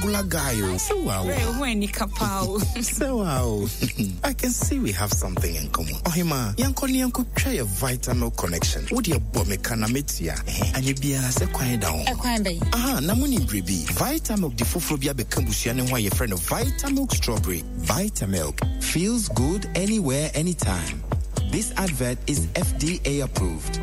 popular guy. So wow. So wow. I can see we have something in common. Ohima, yanko try a Vitamilk connection. What your bomb kana metia? And you be a quiet down. Aha, namuni bribi. Vitamilk the fufrobia bekambusiane why your friend of Vitamilk strawberry. Vitamilk feels good anywhere, anytime. This advert is FDA approved.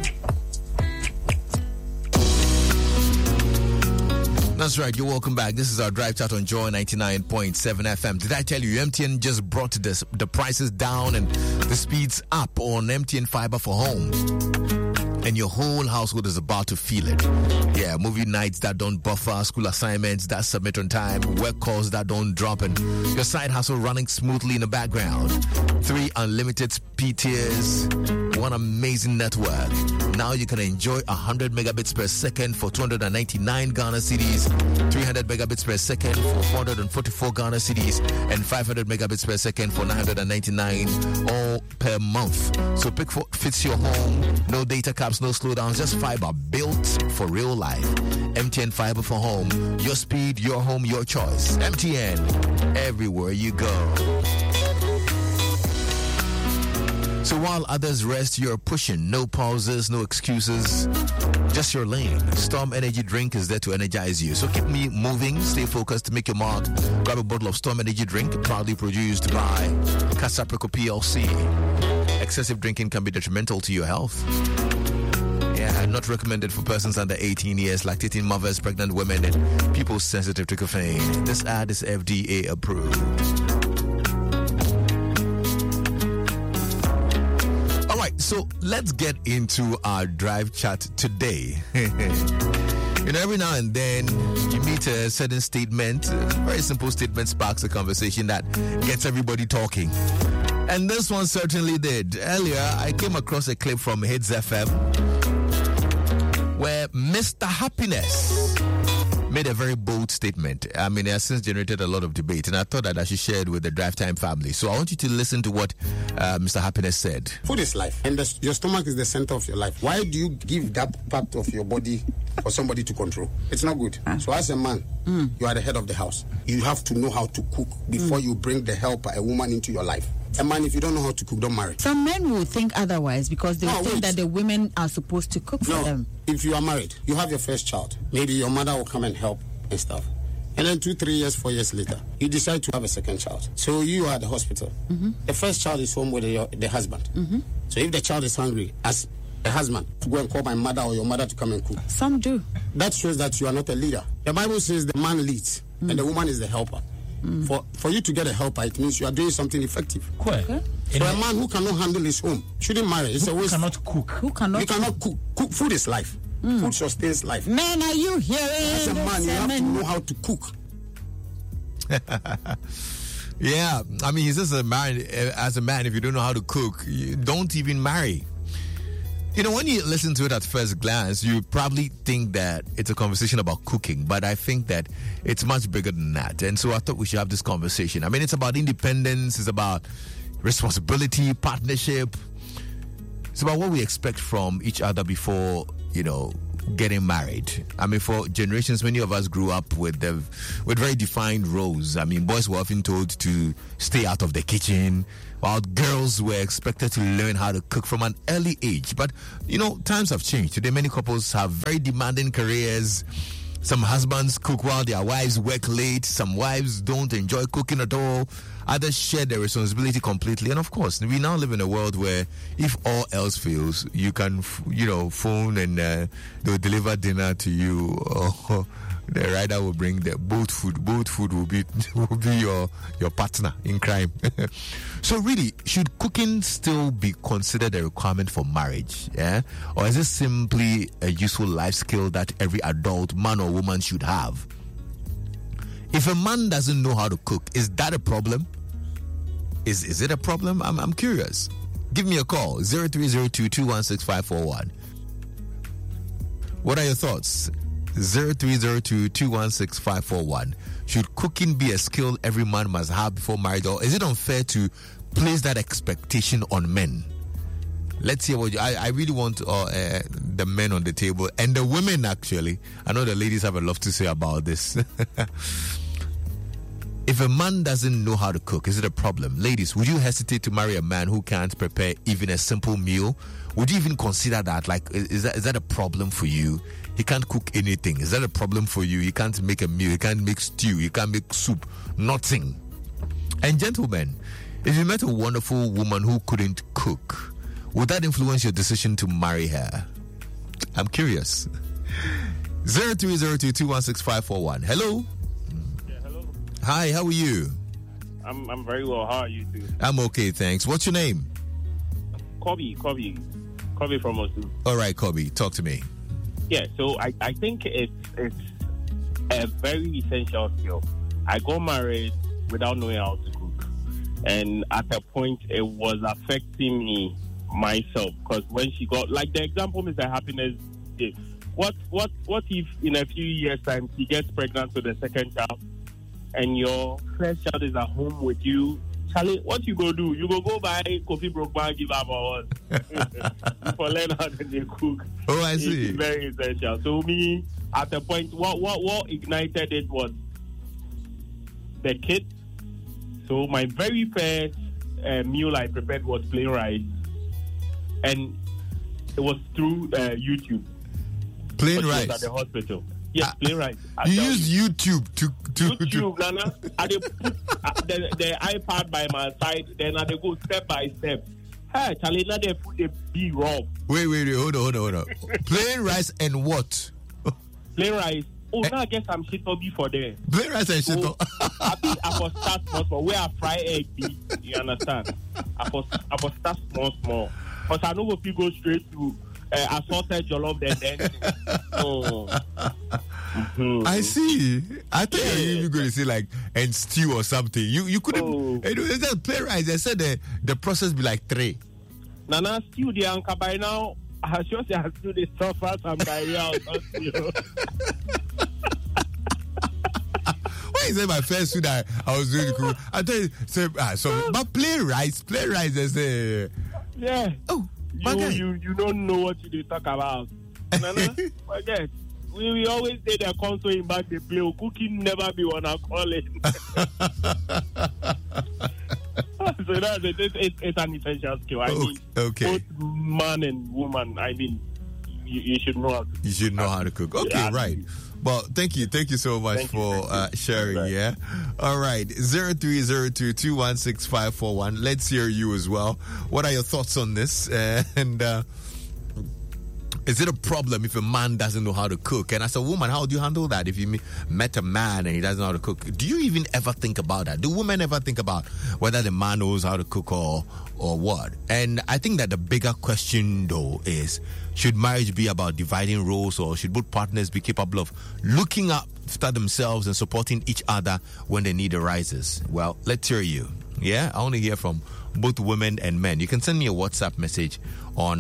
That's right, you're welcome back. This is our drive chat on Joy 99.7 FM. Did I tell you MTN just brought the prices down and the speeds up on MTN Fiber for Home? And your whole household is about to feel it. Yeah, movie nights that don't buffer, school assignments that submit on time, work calls that don't drop, and your side hustle running smoothly in the background. 3 unlimited speed tiers, one amazing network. Now you can enjoy 100 megabits per second for 299 Ghana cedis, 300 megabits per second for 444 Ghana cedis, and 500 megabits per second for 999 all per month. So pick what fits your home. No data caps, no slowdowns, just fiber built for real life. MTN Fiber for Home. Your speed, your home, your choice. MTN, everywhere you go. So while others rest, you're pushing. No pauses, no excuses. Just your lane. Storm Energy Drink is there to energize you. So keep me moving. Stay focused. Make your mark. Grab a bottle of Storm Energy Drink, proudly produced by Casapreco PLC. Excessive drinking can be detrimental to your health. Yeah, not recommended for persons under 18 years, lactating mothers, pregnant women, and people sensitive to caffeine. This ad is FDA approved. So let's get into our drive chat today. Every now and then you meet a certain statement, a very simple statement sparks a conversation that gets everybody talking. And this one certainly did. Earlier, I came across a clip from Hits FM where Mr. Happiness made a very bold statement. I mean, it has since generated a lot of debate, and I thought that I should share it with the Drive Time family. So I want you to listen to what Mr. Happiness said. Food is life, and your stomach is the center of your life. Why do you give that part of your body for somebody to control? It's not good. So as a man, you are the head of the house. You have to know how to cook before you bring the helper, a woman, into your life. A man, if you don't know how to cook, don't marry. Some men will think otherwise because they think that the women are supposed to cook for them. If you are married, you have your first child. Maybe your mother will come and help and stuff. And then 2, 3 years, 4 years later, you decide to have a second child. So you are at the hospital. The first child is home with the husband. So if the child is hungry, as a husband, to go and call my mother or your mother to come and cook. Some do. That shows that you are not a leader. The Bible says the man leads and the woman is the helper. For you to get a helper, it means you are doing something effective. Okay. So a man who cannot handle his home shouldn't marry. It's a waste. Who cannot cook? You cannot cook. Food is life. Food sustains life. Men, are you hearing? As a man, you have to know how to cook. Yeah, I mean, he says as a man, if you don't know how to cook, you don't even marry. When you listen to it at first glance, you probably think that it's a conversation about cooking, but I think that it's much bigger than that. And so I thought we should have this conversation. I mean, it's about independence, it's about responsibility, partnership. It's about what we expect from each other before, getting married. I mean, for generations, many of us grew up with very defined roles. I mean, boys were often told to stay out of the kitchen, while girls were expected to learn how to cook from an early age. But, times have changed. Today, many couples have very demanding careers. Some husbands cook while their wives work late. Some wives don't enjoy cooking at all. Others share their responsibility completely. And of course, we now live in a world where if all else fails, you can, phone and they'll deliver dinner to you. Or the rider will bring the boat food. Boat food will be your partner in crime. So really, should cooking still be considered a requirement for marriage? Yeah? Or is it simply a useful life skill that every adult man or woman should have? If a man doesn't know how to cook, is that a problem? Is it a problem? I'm curious. Give me a call, 0302-216-541. What are your thoughts? 0302-216-541. Should cooking be a skill every man must have before marriage, or is it unfair to place that expectation on men? Let's hear what I really want the men on the table and the women, actually. I know the ladies have a lot to say about this. If a man doesn't know how to cook, is it a problem? Ladies, would you hesitate to marry a man who can't prepare even a simple meal? Would you even consider that? Like, is that a problem for you? He can't cook anything. Is that a problem for you? He can't make a meal. He can't make stew. He can't make soup. Nothing. And gentlemen, if you met a wonderful woman who couldn't cook, would that influence your decision to marry her? I'm curious. 0302216541. Hello. Yeah, hello. Hi, how are you? I'm very well. How are you too? I'm okay, thanks. What's your name? Kobe from Osu. All right, Kobe, talk to me. Yeah, so I think it's a very essential skill. I got married without knowing how to cook, and at a point it was affecting me myself, because when she got, like the example Mr. Happiness did, what if in a few years time she gets pregnant with the second child and your first child is at home with you? Charlie, what you go do? You go buy coffee broke give up or what? For learn how to cook. Oh, I see. It's very essential. So me, at the point, what ignited it was the kids. So my very first meal I prepared was plain rice, and it was through YouTube. Plain rice at the hospital. Yes, plain rice. You use YouTube to YouTube, Nana. I dey put the iPad by my side, then I dey go step by step. Hey, Charlie, now they put the B raw. Wait, hold on. Plain rice and what? Plain rice. Oh, now I guess I'm shitobi for there. Plain rice and shito. I for start small, where I fry egg, you understand? I for start small. Because I know if you go straight to assorted jollof then. Oh. Mm-hmm. I see. I thought you were even going to say like and stew or something. You couldn't. Oh. It's just plain rice. They said the process be like 3. Nana stew the anchor by now. I sure say I stew the stuff out and diarrhea or something. Why is that my first food I was doing cool? I thought you said but plain rice is a yeah. Oh, you don't know what you talk about. Nana, forget. We always say the console in back the play. Cooking never be one I call it. So it's an essential skill. I mean, both man and woman. I mean, you should know how to cook. You should know how to cook. Okay, yeah, right. Well, thank you so much for sharing. Right. Yeah. All right. 0302216541. Let's hear you as well. What are your thoughts on this? And is it a problem if a man doesn't know how to cook? And as a woman, how do you handle that if you met a man and he doesn't know how to cook? Do you even ever think about that? Do women ever think about whether the man knows how to cook or what? And I think that the bigger question, though, is should marriage be about dividing roles, or should both partners be capable of looking after themselves and supporting each other when the need arises? Well, let's hear you. Yeah, I want to hear from both women and men. You can send me a WhatsApp message on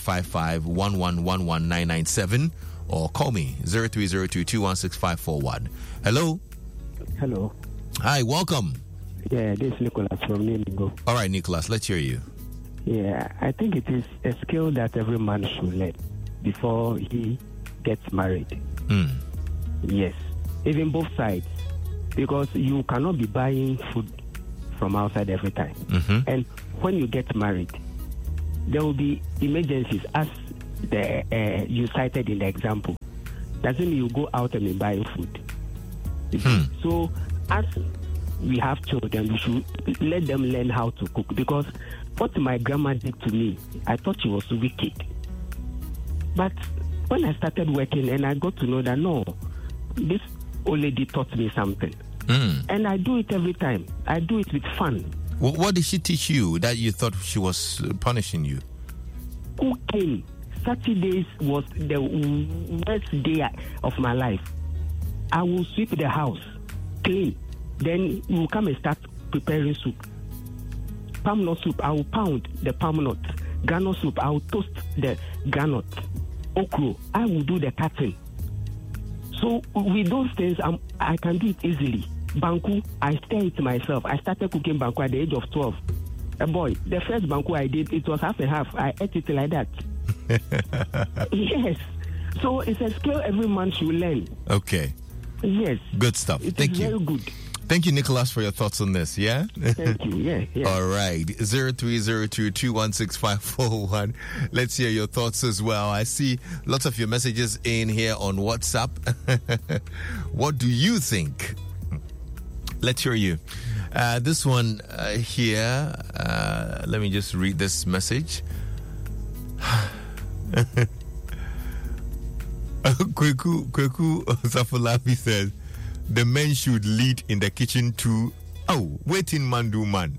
055-1111-997 or call me 0302216541. Hello. Hi, welcome. Yeah, this is Nicholas from Nimingo. All right, Nicholas, let's hear you. Yeah, I think it is a skill that every man should learn before he gets married. Yes, even both sides, because you cannot be buying food from outside every time. Mm-hmm. And when you get married, there will be emergencies, as you cited in the example. Doesn't mean you go out and be buying food. So, as we have children, we should let them learn how to cook. Because what my grandma did to me, I thought she was wicked. But when I started working and I got to know that, no, this old lady taught me something. And I do it every time. I do it with fun. What did she teach you that you thought she was punishing you? Cooking. Saturdays was the worst day of my life. I will sweep the house, clean. Then we will come and start preparing soup. Palm nut soup, I will pound the palm nut. Granite soup, I will toast the granite. Okra, I will do the cutting. So with those things, I can do it easily. Banku, I stir it myself. I started cooking banku at the age of 12. Boy, the first banku I did, it was half and half. I ate it like that. Yes. So it's a skill every man should learn. Okay. Yes. Good stuff. Thank you. Very good. Thank you, Nicholas, for your thoughts on this. Yeah? Thank you. Yeah. All right. 0302216541. Let's hear your thoughts as well. I see lots of your messages in here on WhatsApp. What do you think? Let's hear you. This one here, let me just read this message. Kweku Safolabi says, the men should lead in the kitchen too. Oh, waiting man do man.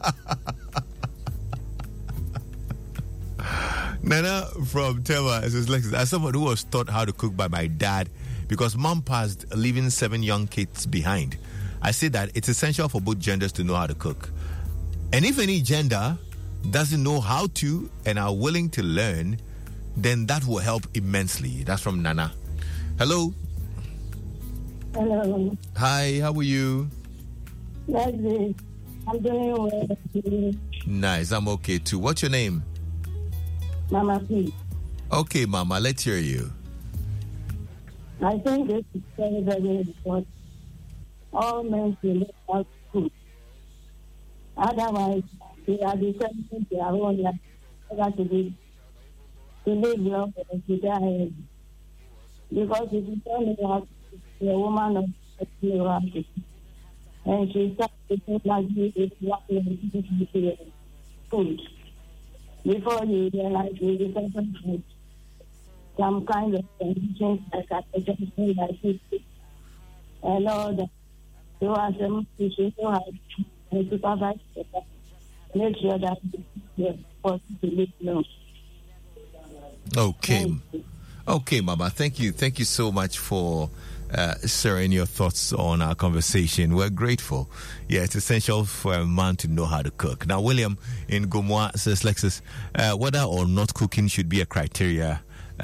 Nana from Tema says, as someone who was taught how to cook by my dad, because mom passed, leaving 7 young kids behind, I say that it's essential for both genders to know how to cook. And if any gender doesn't know how to and are willing to learn, then that will help immensely. That's from Nana. Hello. Hello. Hi, how are you? I'm doing well. Nice, I'm okay too. What's your name? Mama, please. Okay, Mama, let's hear you. I think this is very, very important. All men should learn how to cook. Otherwise, they are determined their own life to live long and to die. Because if you tell me how to be a woman of and she starts to think like you is food. Before you realize you become food. Some kind of conditions like attention, like this, and all that. So as a mother, you should know how to supervise that. Make sure that you're supposed to live long. Okay. Okay, Mama. Thank you. Thank you so much for sharing your thoughts on our conversation. We're grateful. Yeah, it's essential for a man to know how to cook. Now, William in Gomoa says, Lexus, whether or not cooking should be a criteria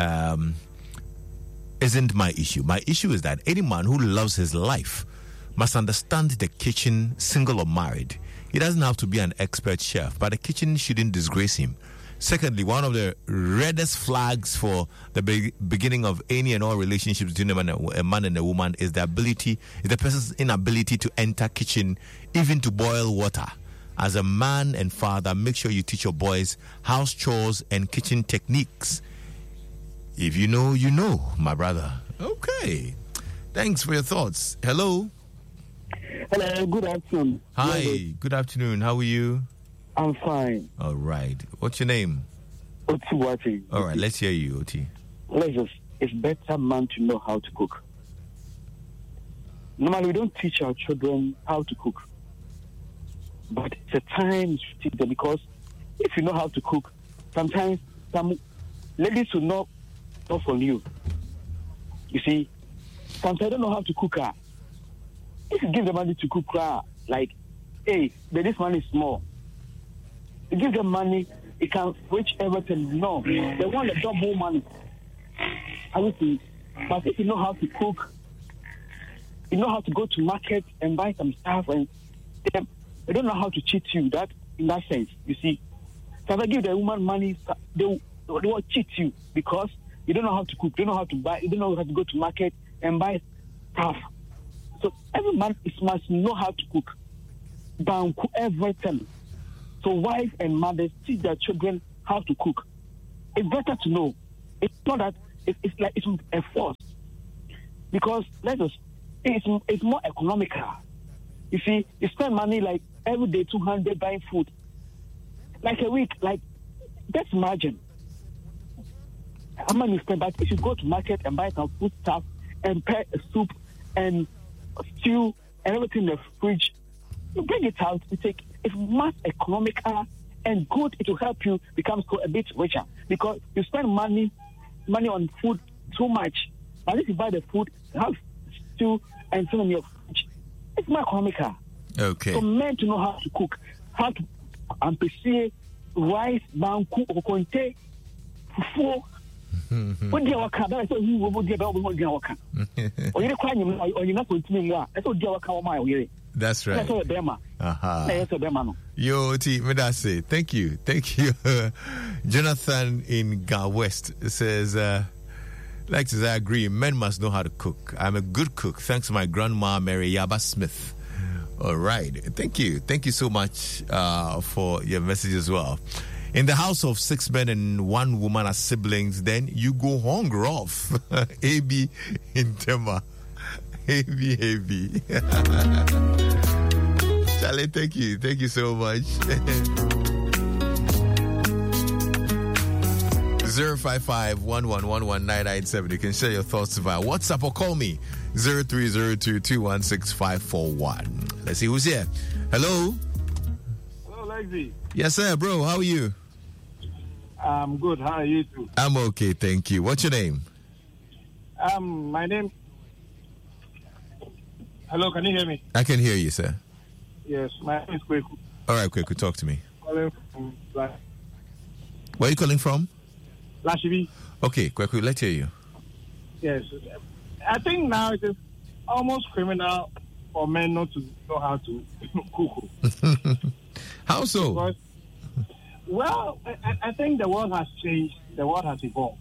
isn't my issue. My issue is that any man who loves his life must understand the kitchen, single or married. He doesn't have to be an expert chef, but the kitchen shouldn't disgrace him. Secondly, one of the reddest flags for the beginning of any and all relationships between a man and a woman is the person's inability to enter kitchen, even to boil water. As a man and father, make sure you teach your boys house chores and kitchen techniques. If you know, you know, my brother. Okay. Thanks for your thoughts. Hello. Hello, good afternoon. Hi, good afternoon. How are you? I'm fine. All right. What's your name? Oti Wati. All right, let's hear you, Oti. It's better man to know how to cook. Normally, we don't teach our children how to cook. But it's a time to teach them, because if you know how to cook, sometimes some ladies will not from you. You see, sometimes they don't know how to cook. If you give them money to cook, like, hey, but this money is small. You give them money, it can reach everything. No, they want a double money. Everything. But if you know how to cook, you know how to go to market and buy some stuff, and they don't know how to cheat you. That in that sense, you see. So if I give the woman money, they will cheat you because you don't know how to cook, you don't know how to buy, you don't know how to go to market and buy stuff. So every man must know how to cook. Banku everything. So wives and mothers teach their children how to cook. It's better to know. It's not that it's like it's a force. Because it's more economical. You see, you spend money like every day 200 buying food. Like a week, like that's margin. How much you spend? But if you go to market and buy some food stuff and prepare a soup and stew and everything in the fridge, you bring it out. It's much economical and good. It will help you become a bit richer because you spend money on food too much. But if you buy the food, have stew and some in your fridge, it's more economical. Okay. So men to know how to cook, how to ampesi rice, banku, okonte, fufu. What do you want? That's what you want to do. That's right. That's what Bema. Yo, T, Medase, thank you. Jonathan in Ga West says, I agree, men must know how to cook. I'm a good cook, thanks to my grandma, Mary Yaba Smith. All right. Thank you. Thank you so much for your message as well. In the house of 6 men and 1 woman as siblings, then you go hunger off. AB in Tema. AB. Charlie, thank you. Thank you so much. 055-1111-997. You can share your thoughts via WhatsApp or call me 0302-216-541. Let's see who's here. Hello. Hello, Lexi. Yes, sir, bro. How are you? I'm good. How are you too? I'm okay, thank you. What's your name? My name. Hello, can you hear me? I can hear you, sir. Yes, my name is Kweku. All right, Kweku, talk to me. Calling from Where are you calling from? Lashibi. Okay, Kweku, let's hear you. Yes, I think now it is almost criminal for men not to know how to cook. How so? Because, well, I think the world has changed. The world has evolved.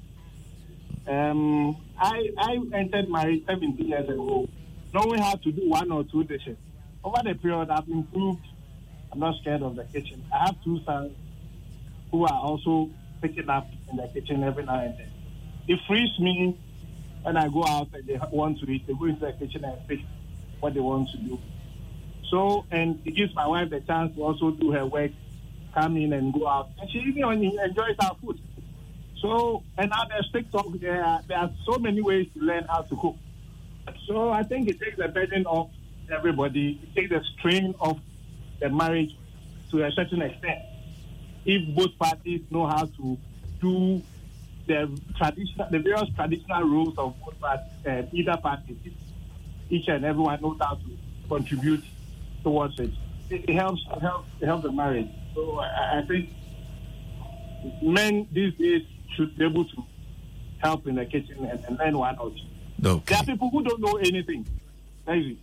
I entered marriage 17 years ago, knowing how to do 1 or 2 dishes. Over the period, I've improved. I'm not scared of the kitchen. I have 2 sons who are also picking up in the kitchen every now and then. It frees me when I go out and they want to eat. They go into the kitchen and pick what they want to do. So, and it gives my wife the chance to also do her work, come in and go out. And she even enjoys our food. So, and now there's TikTok. There are so many ways to learn how to cook. So I think it takes the burden off everybody. It takes the strain of the marriage to a certain extent. If both parties know how to do the various traditional roles of both parties, either party, each and everyone knows how to contribute towards it. It helps the marriage. So I think men these days should be able to help in the kitchen and learn 1 or 2. Okay. There are people who don't know anything. And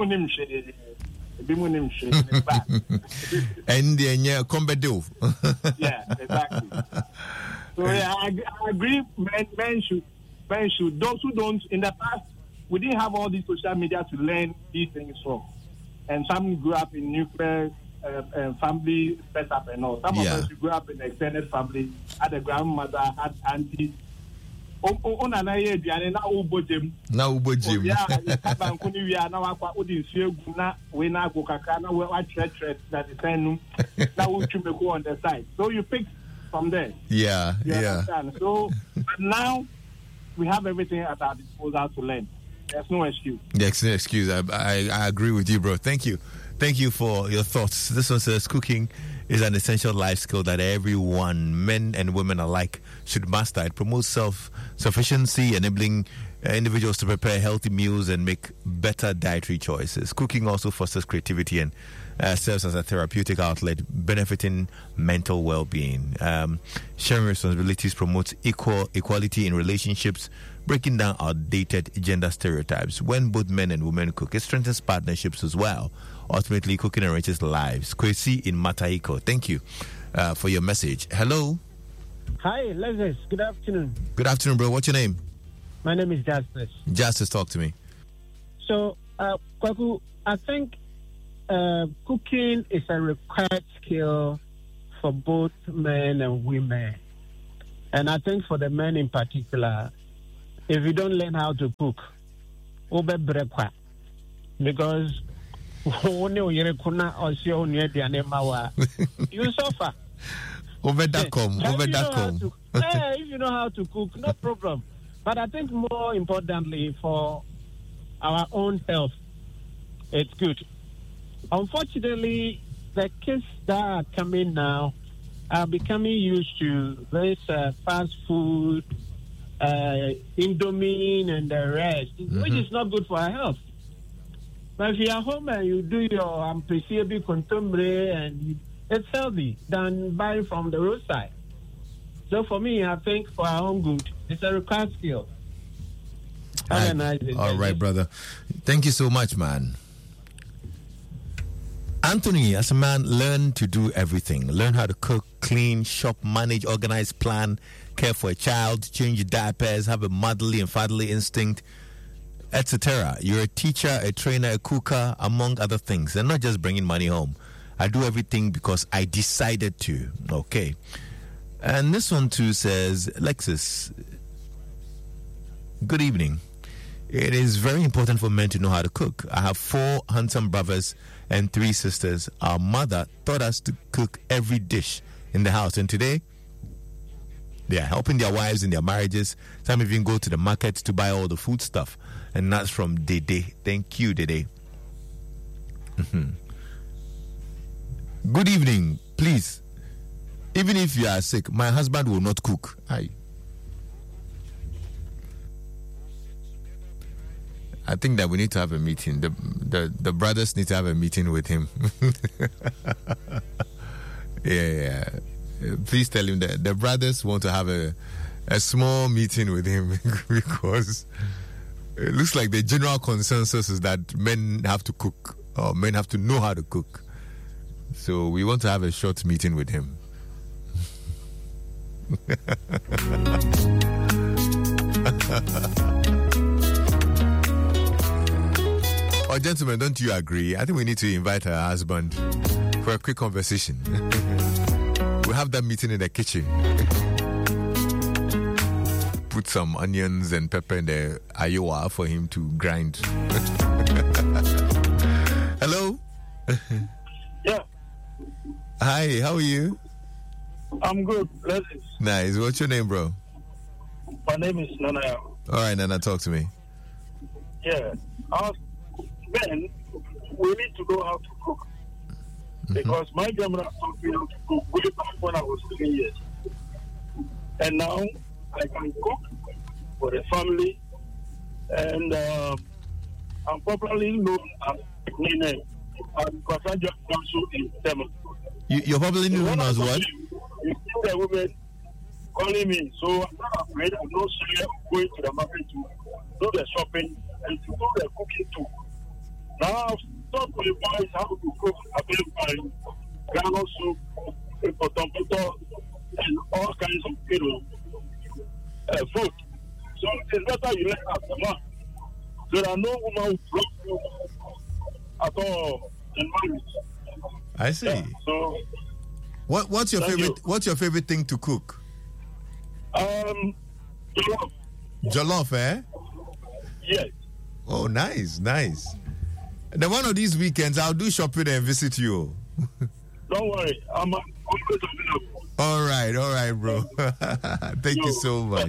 yeah, combedo. Yeah, exactly. So yeah, I agree. Men should. Those who don't, in the past, we didn't have all these social media to learn these things from. And some grew up in nuclear family setup and all. Some of us grew up in extended family, had a grandmother, had aunties. Now ubojim. Yeah, on the side. So you pick from there. Yeah. So now we have everything at our disposal to learn. There's no excuse. There's no excuse. I agree with you, bro. Thank you. Thank you for your thoughts. This one says cooking is an essential life skill that everyone, men and women alike, should master. It promotes self-sufficiency, enabling individuals to prepare healthy meals and make better dietary choices. Cooking also fosters creativity and serves as a therapeutic outlet, benefiting mental well-being. Sharing responsibilities promotes equality in relationships, breaking down outdated gender stereotypes. When both men and women cook, it strengthens partnerships as well. Ultimately, cooking enriches lives. Kwesi in Mataiko, thank you for your message. Hello. Hi, Lazarus. Good afternoon. Good afternoon, bro. What's your name? My name is Justice. Justice, talk to me. So, Kwaku, I think cooking is a required skill for both men and women. And I think for the men in particular, if you don't learn how to cook, because you suffer. If you know how to cook, no problem. But I think more importantly, for our own health, it's good. Unfortunately, the kids that are coming now are becoming used to this fast food, Indomie and the rest, which is not good for our health. But if you're home and you do your ampesiabi contombre and it's healthy than buying from the roadside. So for me, I think for our own good, it's a required skill. All right, brother. Thank you so much, man. Anthony, as a man, learn to do everything. Learn how to cook, clean, shop, manage, organize, plan, care for a child, change diapers, have a motherly and fatherly instinct. etc. You're a teacher, a trainer, a cooker, among other things, and not just bringing money home. I do everything because I decided to. Okay. And this one too says, Lexus, good evening. It is very important for men to know how to cook. I have 4 handsome brothers and 3 sisters. Our mother taught us to cook every dish in the house, and today they are helping their wives in their marriages. Some even go to the market to buy all the food stuff. And that's from Dede. Thank you, Dede. Good evening. Please, even if you are sick, my husband will not cook. I think that we need to have a meeting. The brothers need to have a meeting with him. Yeah. Please tell him that the brothers want to have a small meeting with him because it looks like the general consensus is that men have to cook, or men have to know how to cook. So we want to have a short meeting with him. Oh, gentlemen, don't you agree? I think we need to invite her husband for a quick conversation. We'll have that meeting in the kitchen. Put some onions and pepper in the ayowa for him to grind. Hello? Yeah. Hi, how are you? I'm good. Nice. What's your name, bro? My name is Nana. All right, Nana, talk to me. Yeah. Men, we need to know how to cook. Because my grandmother taught me how to cook way back when I was 3 years. And now I can cook for the family. And I'm popularly known as Nene. Because I just also in Tema. You're probably known as what? You see the women calling me. So I'm not afraid. I'm not scared of going to the market to do the shopping and to do the cooking too. Now I've taught my boys how to cook a bit of granola soup, potato, and all kinds of food. So it's better you let after man. There are no women who drop you at all in marriage. I see. Yeah, so what's your favorite? What's your favorite thing to cook? Jollof. Jollof, eh? Yes. Oh, nice. Then one of these weekends, I'll do shopping and visit you. Don't worry, I'm always available. All right, bro. Thank you so much.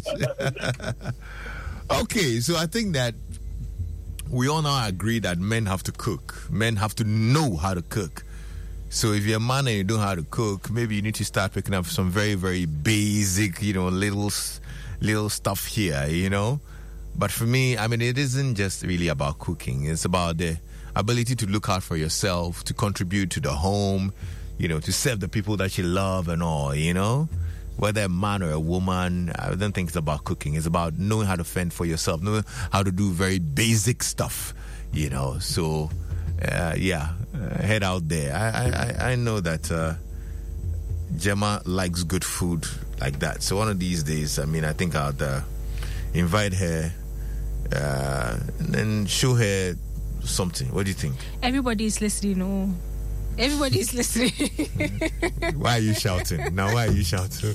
Okay, so I think that we all now agree that men have to cook. Men have to know how to cook. So if you're a man and you don't know how to cook, maybe you need to start picking up some very, very basic, little stuff here, But for me, I mean, it isn't just really about cooking. It's about the ability to look out for yourself, to contribute to the home, to serve the people that you love and all, Whether a man or a woman, I don't think it's about cooking. It's about knowing how to fend for yourself, knowing how to do very basic stuff, So, head out there. I know that Gemma likes good food like that. So one of these days, I think I'll invite her and then show her something. What do you think? Everybody's listening. Oh. Everybody's listening. Why are you shouting? Now, why are you shouting?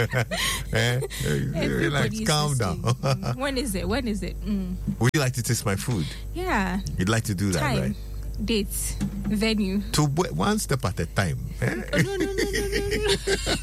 Relax, calm down. When is it? Would you like to taste my food? Yeah. You'd like to do that, time, right? Dates, venue. To one step at a time. No.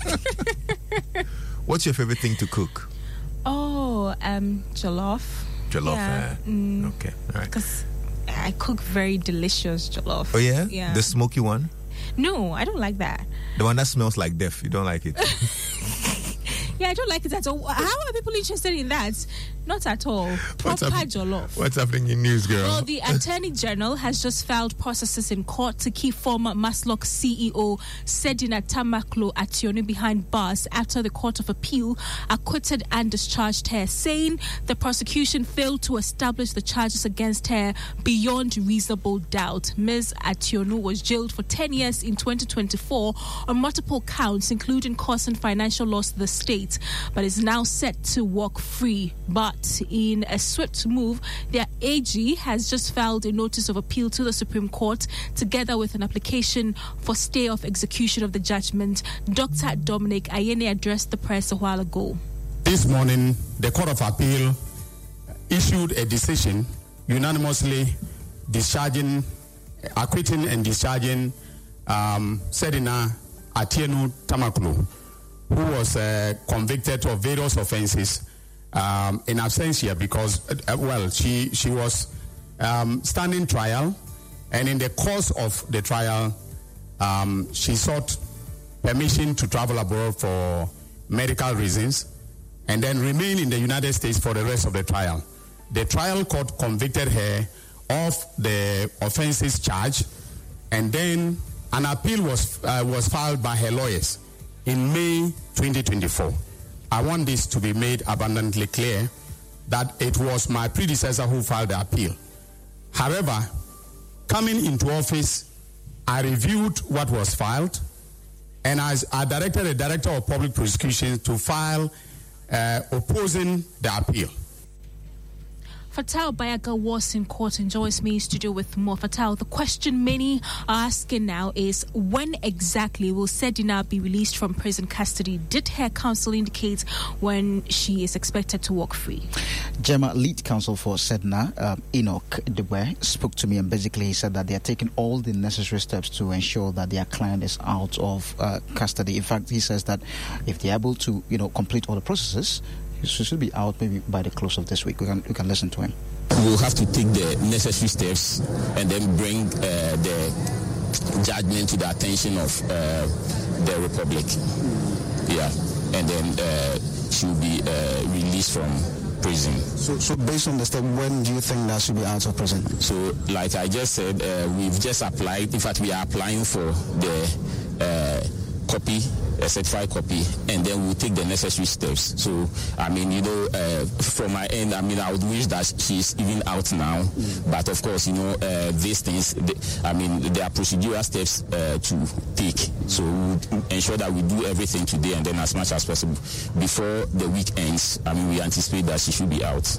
What's your favorite thing to cook? Oh, jollof. Jollof, yeah. Okay, all right. Because I cook very delicious jollof. Oh, yeah? Yeah. The smoky one? No, I don't like that. The one that smells like death. You don't like it? Yeah, I don't like it at all. How are people interested in that? Not at all. Proper jollof. What's happening in news, girl? Well, the Attorney General has just filed processes in court to keep former Maslok CEO Sedina Tamaklo Ationu behind bars after the Court of Appeal acquitted and discharged her, saying the prosecution failed to establish the charges against her beyond reasonable doubt. Ms. Ationu was jailed for 10 years in 2024 on multiple counts, including causing financial loss to the state. night, but is now set to walk free. But in a swift move, their AG has just filed a notice of appeal to the Supreme Court, together with an application for stay of execution of the judgment. Dr. Dominic Ayeni addressed the press a while ago. This morning, the Court of Appeal issued a decision unanimously acquitting and discharging Sedina Atieno Tamaklo, who was convicted of various offenses in absentia because, she was standing trial, and in the course of the trial, she sought permission to travel abroad for medical reasons and then remain in the United States for the rest of the trial. The trial court convicted her of the offenses charged, and then an appeal was filed by her lawyers in May 2024. I want this to be made abundantly clear that it was my predecessor who filed the appeal. However, coming into office, I reviewed what was filed, and I directed the Director of Public Prosecutions to file opposing the appeal. Fatal Bayaga was in court and joins me in studio with more. Fatal, the question many are asking now is, when exactly will Sedina be released from prison custody? Did her counsel indicate when she is expected to walk free? Gemma, lead counsel for Sedina, Enoch Debwe, spoke to me, and basically he said that they are taking all the necessary steps to ensure that their client is out of custody. In fact, he says that if they're able to, complete all the processes, she should be out maybe by the close of this week. We can listen to him. We'll have to take the necessary steps and then bring the judgment to the attention of the Republic. Yeah, and then she'll be released from prison. So based on the step, when do you think that she'll be out of prison? So, like I just said, we've just applied. In fact, we are applying for the copy, a certified copy, and then we'll take the necessary steps. So, from my end, I would wish that she's even out now. But of course, these things, there are procedural steps to take. So we'll ensure that we do everything today and then as much as possible before the week ends. We anticipate that she should be out.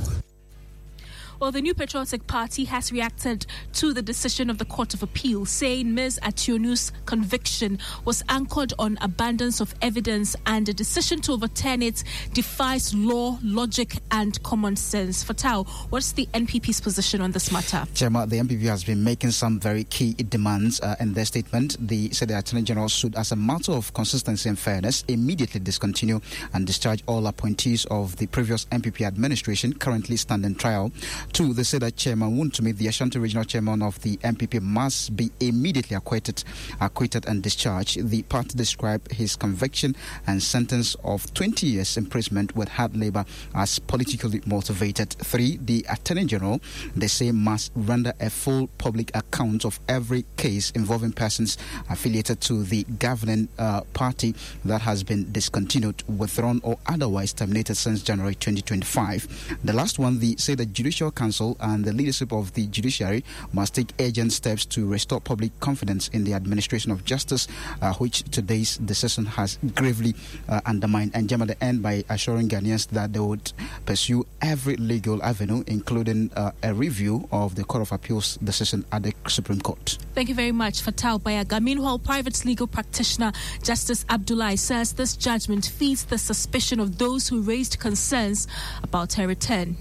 Well, the New Patriotic Party has reacted to the decision of the Court of Appeal, saying Ms. Ationu's conviction was anchored on abundance of evidence, and the decision to overturn it defies law, logic, and common sense. Fatal, what's the NPP's position on this matter? Gemma, the NPP has been making some very key demands in their statement. They said the Attorney General should, as a matter of consistency and fairness, immediately discontinue and discharge all appointees of the previous NPP administration currently standing trial. Two, they said that Chairman Wontumi, the Ashanti Regional Chairman of the NPP, must be immediately acquitted and discharged. The party described his conviction and sentence of 20 years imprisonment with hard labor as politically motivated. Three, the Attorney General, they say, must render a full public account of every case involving persons affiliated to the governing party that has been discontinued, withdrawn, or otherwise terminated since January 2025. The last one, they say the Judicial Council and the leadership of the judiciary must take urgent steps to restore public confidence in the administration of justice, which today's decision has gravely undermined. And Gemma, they end by assuring Ghanaians that they would pursue every legal avenue, including a review of the Court of Appeal's decision at the Supreme Court. Thank you very much, Fatal Bayaga. Meanwhile, private legal practitioner Justice Abdullahi says this judgment feeds the suspicion of those who raised concerns about her return.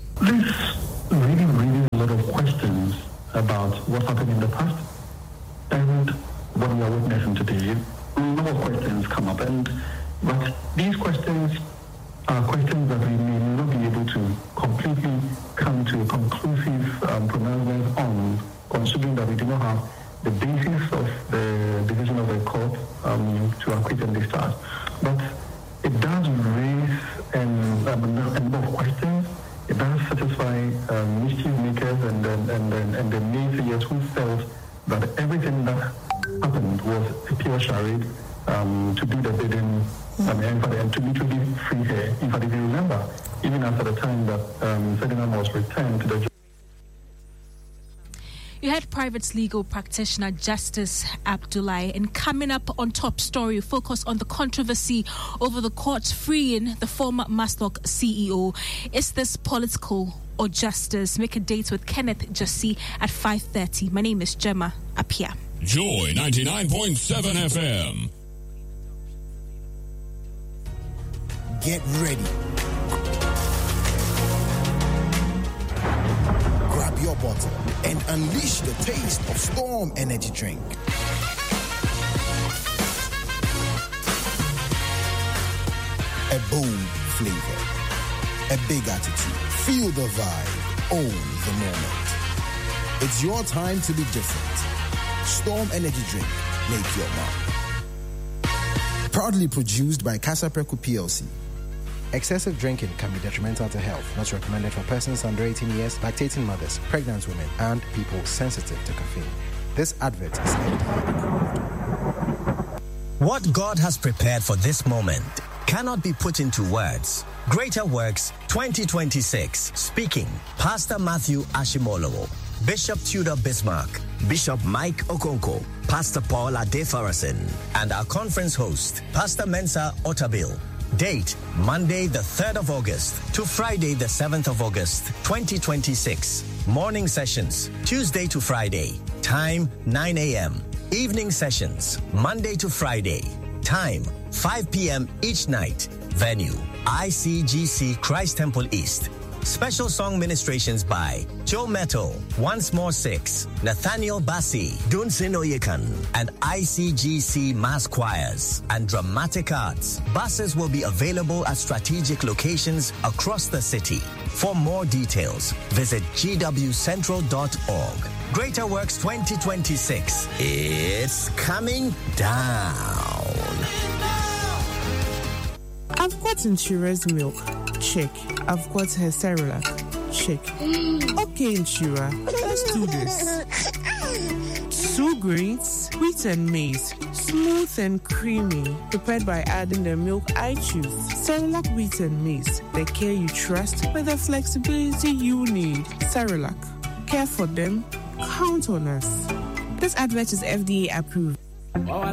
Really raises a lot of questions about what happened in the past and what we are witnessing today. A lot of questions come up, but these questions are questions that we may not be able to completely come to a conclusive pronouncement on, considering that we do not have the basis of the decision of the court to acquit and discharge. But it does raise a number of questions. It does satisfy mischief makers and the naysayers who felt that everything that happened was a pure charade to do the bidding and to literally free her. In fact, if you remember, even after the time that Sedina was returned to the You had private legal practitioner Justice Abdullahi, and coming up on Top Story, focus on the controversy over the court freeing the former Maslock CEO. Is this political or justice? Make a date with Kenneth Jussi at 5:30. My name is Gemma Apia. Joy 99.7 FM. Get ready. Grab your bottle and unleash the taste of Storm Energy Drink. A bold flavor, a big attitude. Feel the vibe, own the moment. It's your time to be different. Storm Energy Drink, make your mark. Proudly produced by Casa Preco PLC. Excessive drinking can be detrimental to health. Not recommended for persons under 18 years, lactating mothers, pregnant women, and people sensitive to caffeine. This advert is FDA. What God has prepared for this moment cannot be put into words. Greater Works 2026. Speaking, Pastor Matthew Ashimolowo, Bishop Tudor Bismarck, Bishop Mike Okonko, Pastor Paul Adefarasin, and our conference host, Pastor Mensa Otabil. Date, Monday the 3rd of August to Friday the 7th of August, 2026. Morning sessions, Tuesday to Friday. Time, 9 a.m. Evening sessions, Monday to Friday. Time, 5 p.m. each night. Venue, ICGC Christ Temple East. Special song ministrations by Joe Metal, Once More 6, Nathaniel Bassi, Dunsin Oyekan, and ICGC Mass Choirs and Dramatic Arts. Buses will be available at strategic locations across the city. For more details, visit gwcentral.org. Greater Works 2026. It's coming down. I've got Inshira's milk. Check. I've got her Cerelac. Check. Okay, Inshira, let's do this. 2 grains, wheat and maize, smooth and creamy, prepared by adding the milk I choose. Cerelac wheat and maize, the care you trust with the flexibility you need. Cerelac, care for them, count on us. This advert is FDA approved.